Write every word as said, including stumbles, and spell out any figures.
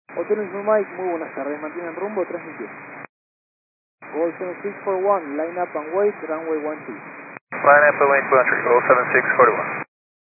Hotel Mike, muy buenas tardes, mantienen rumbo, transmisión. Gol seven six four one, line up and wait, runway one two. Line up and wait, one three, Gol seven six four one.